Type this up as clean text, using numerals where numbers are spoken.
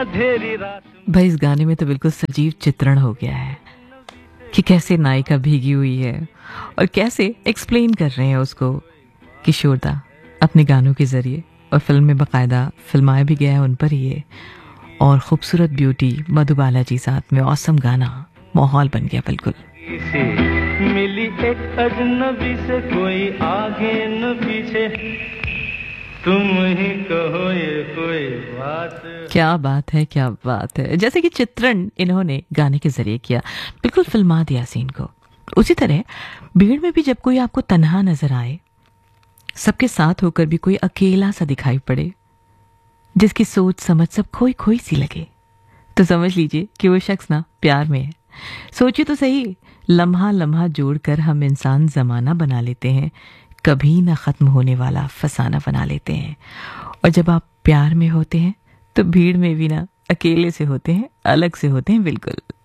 भाई इस गाने में तो बिल्कुल सजीव चित्रण हो गया है कि कैसे नायिका भीगी हुई है और कैसे एक्सप्लेन कर रहे हैं उसको किशोरदा अपने गानों के जरिए। और फिल्म में बाकायदा फिल्माया भी गया है उन पर ही है। और खूबसूरत ब्यूटी मधुबाला जी साथ में औसम गाना, माहौल बन गया बिल्कुल। मिली एक अजनबी से, कोई आगे न पीछे, तुम ही कहो ये कोई बात। क्या बात है, क्या बात है। जैसे कि चित्रण इन्होंने गाने के जरिए किया, बिल्कुल फिल्मा दिया सीन को। उसी तरह भीड़ में भी जब कोई आपको तन्हा नजर आए, सबके साथ होकर भी कोई अकेला सा दिखाई पड़े, जिसकी सोच समझ सब खोई खोई सी लगे, तो समझ लीजिए कि वो शख्स ना प्यार में है। सोचिए तो सही, लम्हा लम्हा जोड़कर हम इंसान जमाना बना लेते हैं, कभी ना खत्म होने वाला फसाना बना लेते हैं। और जब आप प्यार में होते हैं तो भीड़ में भी ना अकेले से होते हैं, अलग से होते हैं बिल्कुल।